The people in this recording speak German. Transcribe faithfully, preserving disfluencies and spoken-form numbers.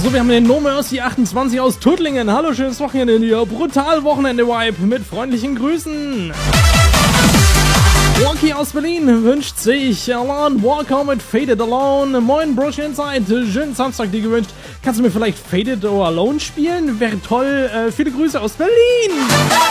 So, wir haben den No Mercy achtundzwanzig aus Tuttlingen. Hallo, schönes Wochenende hier. Brutal Wochenende-Vibe mit freundlichen Grüßen. Walkie aus Berlin wünscht sich Alan Walker mit Faded Alone. Moin, Brush Inside. Schönen Samstag dir gewünscht. Kannst du mir vielleicht Faded or Alone spielen? Wäre toll. Äh, viele Grüße aus Berlin.